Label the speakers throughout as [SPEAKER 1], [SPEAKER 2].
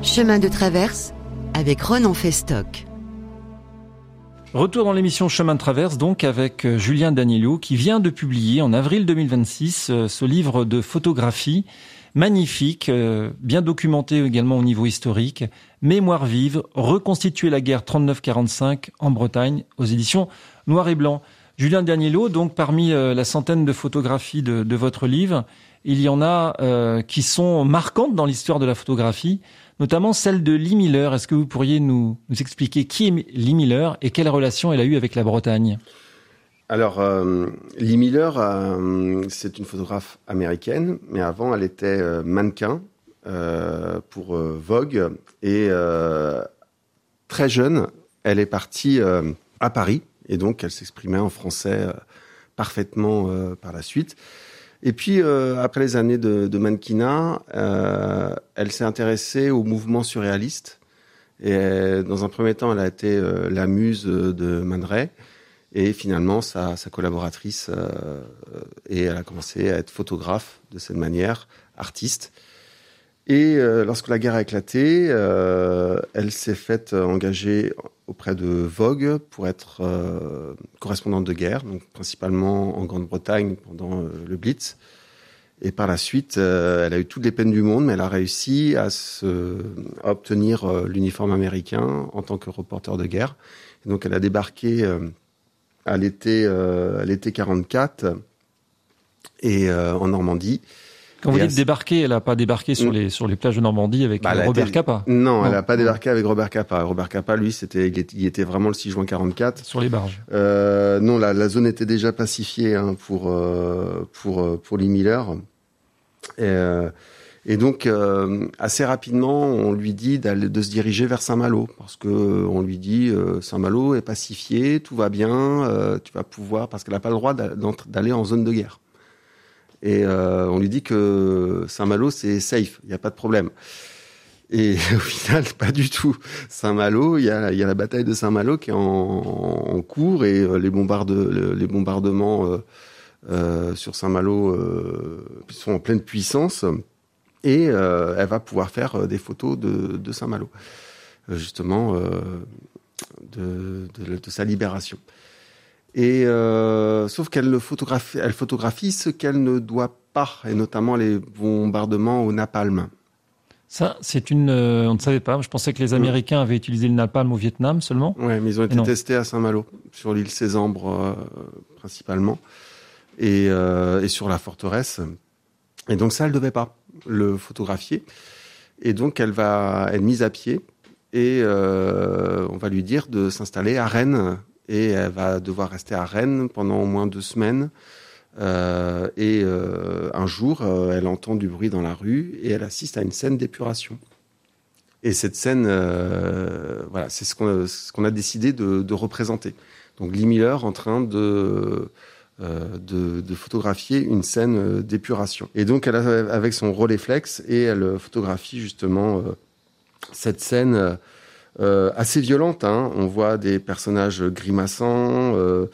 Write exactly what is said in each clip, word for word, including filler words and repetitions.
[SPEAKER 1] Chemin de traverse avec Ronan Festock.
[SPEAKER 2] Retour dans l'émission Chemin de traverse donc avec Julien Danielou qui vient de publier en avril deux mille vingt-six ce livre de photographie magnifique, bien documenté également au niveau historique, Mémoire vive, reconstituer la guerre trente-neuf quarante-cinq en Bretagne aux éditions Noir et Blanc. Julien Danielou, donc parmi la centaine de photographies de, de votre livre, il y en a euh, qui sont marquantes dans l'histoire de la photographie, notamment celle de Lee Miller. Est-ce que vous pourriez nous, nous expliquer qui est Lee Miller et quelle relation elle a eue avec la Bretagne ?
[SPEAKER 3] Alors, euh, Lee Miller, euh, c'est une photographe américaine, mais avant, elle était euh, mannequin euh, pour euh, Vogue. Et euh, très jeune, elle est partie euh, à Paris, et donc elle s'exprimait en français euh, parfaitement euh, par la suite. Et puis, euh, après les années de, de mannequinat, euh, elle s'est intéressée au mouvement surréaliste. Et euh, dans un premier temps, elle a été euh, la muse de Man Ray. Et finalement, sa, sa collaboratrice. Euh, et elle a commencé à être photographe de cette manière, artiste. Et euh, lorsque la guerre a éclaté, euh, elle s'est faite engager auprès de Vogue pour être euh, correspondante de guerre, donc principalement en Grande-Bretagne pendant euh, le Blitz. Et par la suite, euh, elle a eu toutes les peines du monde, mais elle a réussi à, se, à obtenir euh, l'uniforme américain en tant que reporter de guerre. Et donc elle a débarqué euh, à l'été, euh, à l'été quarante-quatre et euh, en Normandie.
[SPEAKER 2] Quand vous
[SPEAKER 3] et
[SPEAKER 2] dites
[SPEAKER 3] à...
[SPEAKER 2] débarquer, elle n'a pas débarqué sur les, sur les plages de Normandie avec bah, Robert
[SPEAKER 3] été...
[SPEAKER 2] Capa.
[SPEAKER 3] Non, non, elle n'a pas débarqué avec Robert Capa. Robert Capa, lui, c'était, il, était, il était vraiment le six juin quarante-quatre.
[SPEAKER 2] Sur les barges.
[SPEAKER 3] Euh, non, la, la zone était déjà pacifiée hein, pour, euh, pour, pour Lee Miller. Et, euh, et donc, euh, assez rapidement, on lui dit d'aller, de se diriger vers Saint-Malo. Parce que on lui dit, euh, Saint-Malo est pacifié, tout va bien, euh, tu vas pouvoir... Parce qu'elle n'a pas le droit d'aller en zone de guerre. Et euh, on lui dit que Saint-Malo, c'est safe, il n'y a pas de problème. Et au final, pas du tout. Saint-Malo, il y a, y a la bataille de Saint-Malo qui est en, en cours et euh, les, bombarde, les bombardements euh, euh, sur Saint-Malo euh, sont en pleine puissance. Et euh, elle va pouvoir faire des photos de, de Saint-Malo, justement, euh, de, de, de sa libération. Et euh, sauf qu'elle le photographie, elle photographie ce qu'elle ne doit pas, et notamment les bombardements au napalm.
[SPEAKER 2] Ça, c'est une, euh, on ne savait pas. Je pensais que les Américains avaient utilisé le napalm au Vietnam seulement.
[SPEAKER 3] Ouais, mais ils ont été testés à Saint-Malo, sur l'île Césambre euh, principalement, et, euh, et sur la forteresse. Et donc ça, elle ne devait pas le photographier. Et donc elle va être mise à pied, et euh, on va lui dire de s'installer à Rennes. Et elle va devoir rester à Rennes pendant au moins deux semaines. Euh, et euh, un jour, euh, elle entend du bruit dans la rue et elle assiste à une scène d'épuration. Et cette scène, euh, voilà, c'est ce qu'on a, ce qu'on a décidé de, de représenter. Donc Lee Miller en train de, euh, de, de photographier une scène d'épuration. Et donc elle a, avec son Rolleiflex, et elle photographie justement euh, cette scène. Euh, Euh, assez violente, hein. On voit des personnages grimaçants, euh,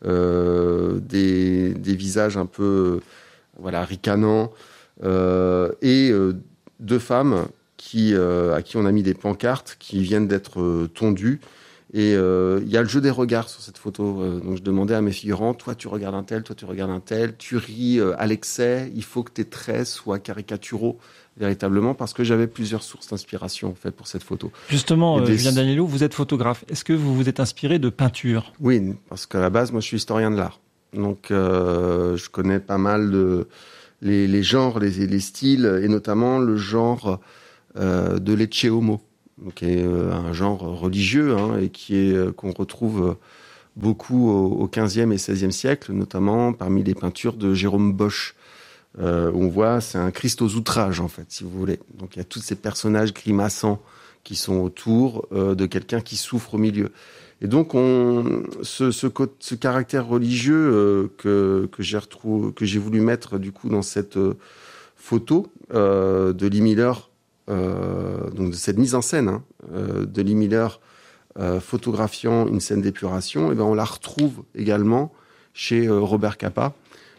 [SPEAKER 3] euh, des, des visages un peu, voilà, ricanants, euh, et euh, deux femmes qui, euh, à qui on a mis des pancartes qui viennent d'être euh, tondues. Et il euh, y a le jeu des regards sur cette photo. Euh, donc je demandais à mes figurants, toi tu regardes un tel, toi tu regardes un tel, tu ris euh, à l'excès, il faut que tes traits soient caricaturaux véritablement, parce que j'avais plusieurs sources d'inspiration en fait pour cette photo.
[SPEAKER 2] Justement,
[SPEAKER 3] des...
[SPEAKER 2] Julien Danielou, vous êtes photographe. Est-ce que vous vous êtes inspiré de peinture ?
[SPEAKER 3] Oui, parce qu'à la base, moi je suis historien de l'art. Donc euh, je connais pas mal de les, les genres, les, les styles, et notamment le genre euh, de l'Ecce Homo, qui est euh, un genre religieux hein, et qui est euh, qu'on retrouve beaucoup au, au quinzième et seizième siècle, notamment parmi les peintures de Jérôme Bosch. Euh, on voit, c'est un Christ aux outrages, en fait, si vous voulez. Donc, il y a tous ces personnages grimaçants qui sont autour euh, de quelqu'un qui souffre au milieu. Et donc, on, ce, ce, ce caractère religieux euh, que, que, j'ai retrouvé, que j'ai voulu mettre, du coup, dans cette euh, photo euh, de Lee Miller, euh, donc de cette mise en scène hein, euh, de Lee Miller euh, photographiant une scène d'épuration, et ben on la retrouve également chez euh, Robert Capa,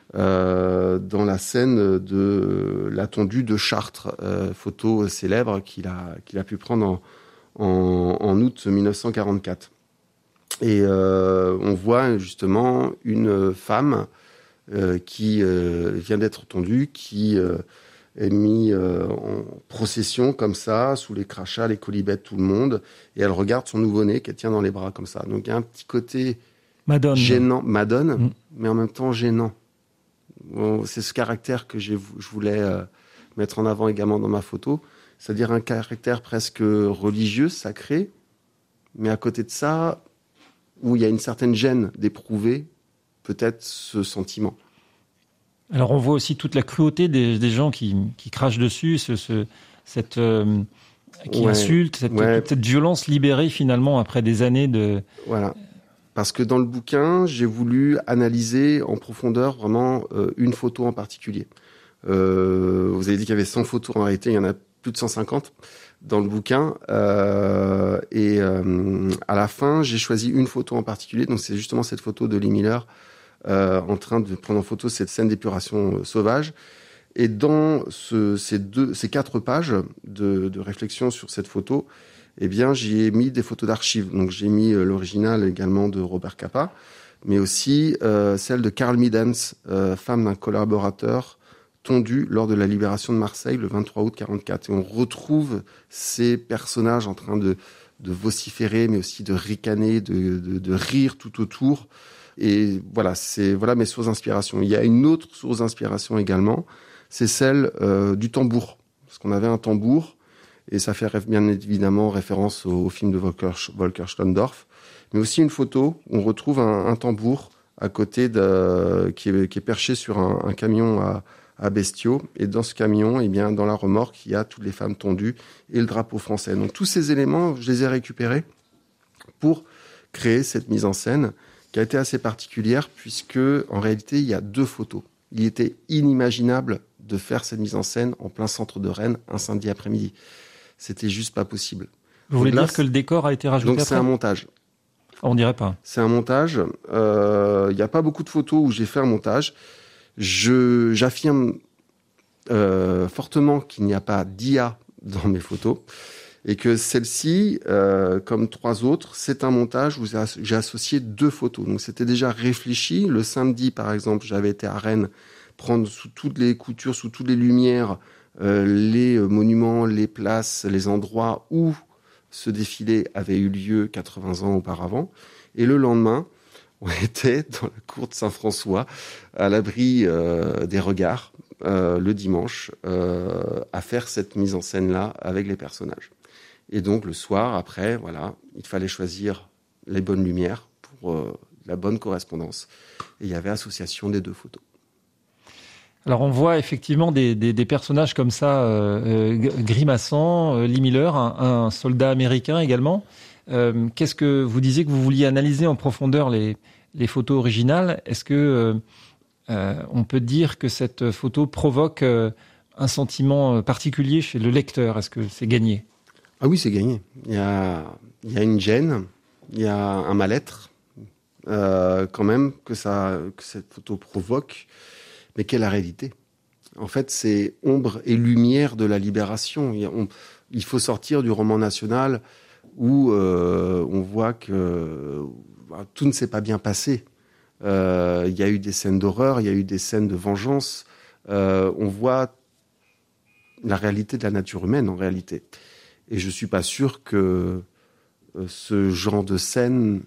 [SPEAKER 3] euh, dans la scène de la tondue de Chartres, euh, photo célèbre qu'il a, qu'il a pu prendre en, en, en août mille neuf cent quarante-quatre. Et euh, on voit justement une femme euh, qui euh, vient d'être tondue, qui euh, est mise euh, en procession comme ça, sous les crachats, les colibets de tout le monde, et elle regarde son nouveau-né qu'elle tient dans les bras comme ça. Donc il y a un petit côté
[SPEAKER 2] Madone.
[SPEAKER 3] gênant, Madone, mmh. mais en même temps gênant. Bon, c'est ce caractère que j'ai, je voulais euh, mettre en avant également dans ma photo, c'est-à-dire un caractère presque religieux, sacré, mais à côté de ça, où il y a une certaine gêne d'éprouver peut-être ce sentiment.
[SPEAKER 2] Alors on voit aussi toute la cruauté des, des gens qui, qui crachent dessus, ce, ce, cette, euh, qui ouais, insultent, cette,
[SPEAKER 3] ouais.
[SPEAKER 2] toute cette violence libérée finalement après des années de...
[SPEAKER 3] Voilà. Parce que dans le bouquin, j'ai voulu analyser en profondeur vraiment euh, une photo en particulier. Euh, vous avez dit qu'il y avait cent photos, en réalité il y en a plus de cent cinquante dans le bouquin. Euh, et euh, à la fin, j'ai choisi une photo en particulier. Donc c'est justement cette photo de Lee Miller euh, en train de prendre en photo cette scène d'épuration sauvage. Et dans ce, ces, deux, ces quatre pages de, de réflexion sur cette photo, eh bien, j'y ai mis des photos d'archives. Donc j'ai mis l'original également de Robert Capa, mais aussi euh, celle de Carl Middens, euh, femme d'un collaborateur tondu lors de la libération de Marseille le vingt-trois août quarante-quatre. Et on retrouve ces personnages en train de, de vociférer, mais aussi de ricaner, de, de, de rire tout autour. Et voilà, c'est voilà mes sources d'inspiration. Il y a une autre source d'inspiration également, c'est celle euh, du tambour. Parce qu'on avait un tambour, et ça fait bien évidemment référence au, au film de Volker, Volker Schlöndorff, mais aussi une photo où on retrouve un, un tambour à côté de, qui, est, qui est perché sur un, un camion à à bestiaux, et dans ce camion, eh bien, dans la remorque, il y a toutes les femmes tondues et le drapeau français. Donc tous ces éléments, je les ai récupérés pour créer cette mise en scène qui a été assez particulière, puisque en réalité, il y a deux photos. Il était inimaginable de faire cette mise en scène en plein centre de Rennes un samedi après-midi. C'était juste pas possible.
[SPEAKER 2] Vous voulez dire que le décor a été rajouté
[SPEAKER 3] Donc
[SPEAKER 2] après ?
[SPEAKER 3] C'est un montage.
[SPEAKER 2] On dirait pas.
[SPEAKER 3] C'est un montage. Euh, il n'y a pas beaucoup de photos où j'ai fait un montage. Je, j'affirme euh, fortement qu'il n'y a pas d'I A dans mes photos et que celle-ci, euh, comme trois autres, c'est un montage où j'ai associé deux photos. Donc c'était déjà réfléchi. Le samedi, par exemple, j'avais été à Rennes prendre sous toutes les coutures, sous toutes les lumières, euh, les monuments, les places, les endroits où ce défilé avait eu lieu quatre-vingts ans auparavant. Et le lendemain, on était dans la cour de Saint-François, à l'abri euh, des regards, euh, le dimanche, euh, à faire cette mise en scène-là avec les personnages. Et donc, le soir, après, voilà, il fallait choisir les bonnes lumières pour euh, la bonne correspondance. Et il y avait association des deux photos.
[SPEAKER 2] Alors, on voit effectivement des, des, des personnages comme ça, euh, grimaçants, euh, Lee Miller, un, un soldat américain également. Euh, qu'est-ce que vous disiez que vous vouliez analyser en profondeur les, les photos originales ? Est-ce que euh, euh, on peut dire que cette photo provoque euh, un sentiment particulier chez le lecteur ? Est-ce que c'est gagné ?
[SPEAKER 3] Ah oui, c'est gagné. Il y a, il y a une gêne, il y a un mal-être euh, quand même que, ça, que cette photo provoque, mais quelle est la réalité ? En fait, c'est ombre et lumière de la libération. Il, y a, on, il faut sortir du roman national où euh, on voit que bah, tout ne s'est pas bien passé. Euh, il y a eu des scènes d'horreur, il y a eu des scènes de vengeance. Euh, on voit la réalité de la nature humaine, en réalité. Et je ne suis pas sûr que euh, ce genre de scène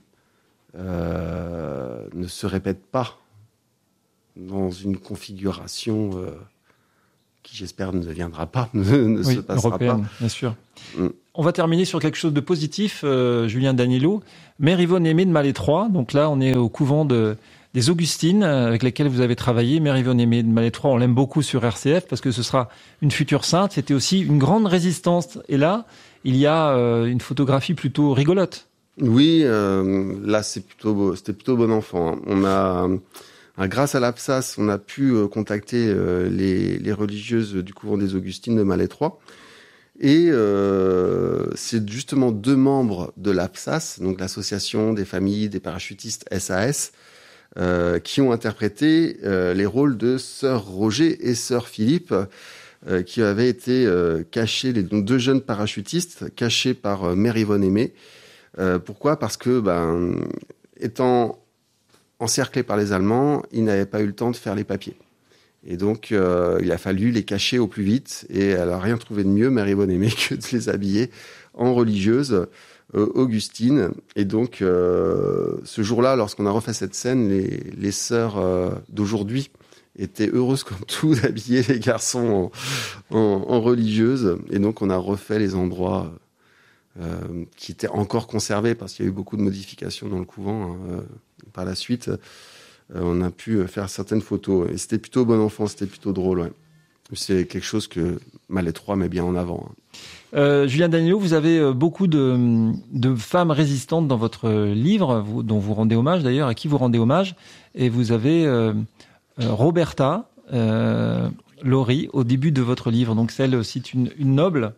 [SPEAKER 3] euh, ne se répète pas dans une configuration euh, qui, j'espère, ne deviendra pas, ne, ne
[SPEAKER 2] oui,
[SPEAKER 3] se passera
[SPEAKER 2] européenne,
[SPEAKER 3] pas.
[SPEAKER 2] Bien sûr.
[SPEAKER 3] Mm.
[SPEAKER 2] On va terminer sur quelque chose de positif, euh, Julien Danielou. Mère Yvonne Aimée de Malétroit. Donc là, on est au couvent de, des Augustines, avec lesquelles vous avez travaillé. Mère Yvonne Aimée de Malétroit, on l'aime beaucoup sur R C F parce que ce sera une future sainte. C'était aussi une grande résistance. Et là, il y a euh, une photographie plutôt rigolote.
[SPEAKER 3] Oui, euh, là, c'est plutôt beau, c'était plutôt bon enfant. Hein. On a, euh, grâce à l'Absas, on a pu euh, contacter euh, les, les religieuses du couvent des Augustines de Malétroit. Et euh, c'est justement deux membres de l'Absas, donc l'association des familles des parachutistes S A S, euh, qui ont interprété euh, les rôles de Sir Roger et Sir Philippe, euh, qui avaient été euh, cachés, les donc, deux jeunes parachutistes, cachés par euh, Mère Yvonne Aimé. Euh, pourquoi ? Parce que, ben, étant encerclés par les Allemands, ils n'avaient pas eu le temps de faire les papiers. Et donc, euh, il a fallu les cacher au plus vite. Et elle n'a rien trouvé de mieux, Mère Yvonne Aimé, que de les habiller en religieuse euh, Augustine. Et donc, euh, ce jour-là, lorsqu'on a refait cette scène, les, les sœurs euh, d'aujourd'hui étaient heureuses comme tout d'habiller les garçons en, en, en religieuse. Et donc, on a refait les endroits euh, qui étaient encore conservés, parce qu'il y a eu beaucoup de modifications dans le couvent. Hein, euh, par la suite, euh, on a pu faire certaines photos. Et c'était plutôt bon enfant, c'était plutôt drôle. Ouais. C'est quelque chose que Mallet trois met bien en avant. Hein.
[SPEAKER 2] Euh, Julien Danilo, vous avez beaucoup de, de femmes résistantes dans votre livre, vous, dont vous rendez hommage d'ailleurs, à qui vous rendez hommage. Et vous avez euh, Roberta euh, Laurie au début de votre livre. Donc celle, c'est une, une noble.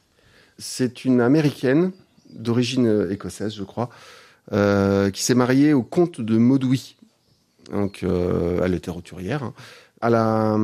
[SPEAKER 3] C'est une Américaine d'origine écossaise, je crois, euh, qui s'est mariée au comte de Maudouin. Donc, euh, elle était roturière. Hein. À la,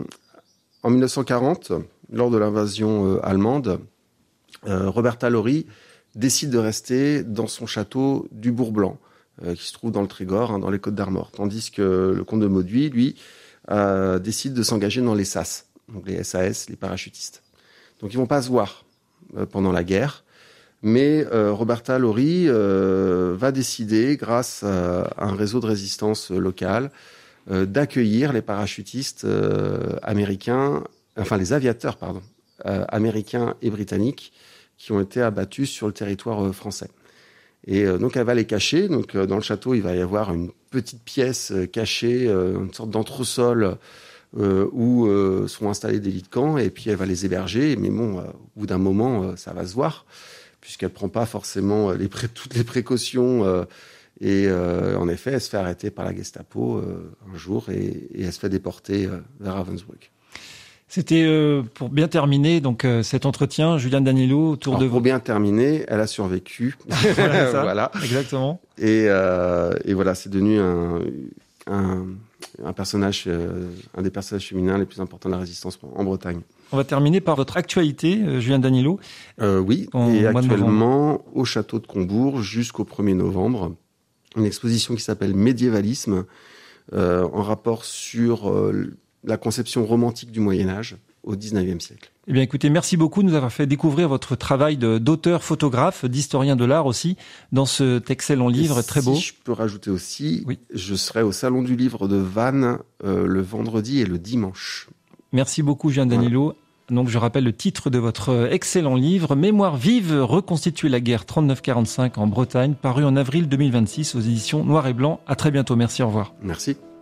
[SPEAKER 3] en mille neuf cent quarante, lors de l'invasion euh, allemande, euh, Roberta Laurie décide de rester dans son château du Bourg-Blanc, euh, qui se trouve dans le Trégor, hein, dans les Côtes d'Armor. Tandis que le comte de Maudouin, lui, euh, décide de s'engager dans les S A S, donc les S A S, les parachutistes. Donc, ils vont pas se voir euh, pendant la guerre. Mais euh, Roberta Laurie euh, va décider, grâce à un réseau de résistance locale, euh, d'accueillir les parachutistes euh, américains, enfin les aviateurs, pardon, euh, américains et britanniques qui ont été abattus sur le territoire euh, français. Et euh, donc elle va les cacher. Donc euh, dans le château, il va y avoir une petite pièce euh, cachée, euh, une sorte d'entresol euh, où euh, sont installés des lits de camp. Et puis elle va les héberger. Mais bon, euh, au bout d'un moment, euh, ça va se voir, puisqu'elle ne prend pas forcément les pré- toutes les précautions. Euh, et euh, en effet, elle se fait arrêter par la Gestapo euh, un jour et, et elle se fait déporter euh, vers Ravensbrück.
[SPEAKER 2] C'était euh, pour bien terminer donc euh, cet entretien, Julien Danilo, autour
[SPEAKER 3] Alors,
[SPEAKER 2] de
[SPEAKER 3] pour
[SPEAKER 2] vous.
[SPEAKER 3] bien terminer, elle a survécu.
[SPEAKER 2] Voilà, ça,
[SPEAKER 3] voilà.
[SPEAKER 2] Exactement.
[SPEAKER 3] Et, euh, et voilà, c'est devenu un, un, un personnage, euh, un des personnages féminins les plus importants de la résistance en Bretagne.
[SPEAKER 2] On va terminer par votre actualité, euh, Julien Danilo.
[SPEAKER 3] Euh, oui,
[SPEAKER 2] En
[SPEAKER 3] et
[SPEAKER 2] mois de
[SPEAKER 3] actuellement, au château de Combourg, jusqu'au premier novembre, une exposition qui s'appelle Médiévalisme, euh, en rapport sur euh, la conception romantique du Moyen-Âge au dix-neuvième siècle.
[SPEAKER 2] Eh bien, écoutez, merci beaucoup de nous avoir fait découvrir votre travail de, d'auteur, photographe, d'historien de l'art aussi, dans cet excellent livre,
[SPEAKER 3] et
[SPEAKER 2] très
[SPEAKER 3] si
[SPEAKER 2] beau.
[SPEAKER 3] Je peux rajouter aussi,
[SPEAKER 2] oui.
[SPEAKER 3] Je serai au Salon du Livre de Vannes euh, le vendredi et le dimanche.
[SPEAKER 2] Merci beaucoup, Julien Danilo. Voilà. Donc, je rappelle le titre de votre excellent livre, Mémoire vive, reconstituer la guerre trente-neuf quarante-cinq en Bretagne, paru en avril deux mille vingt-six aux éditions Noir et Blanc. À très bientôt. Merci, au revoir.
[SPEAKER 3] Merci.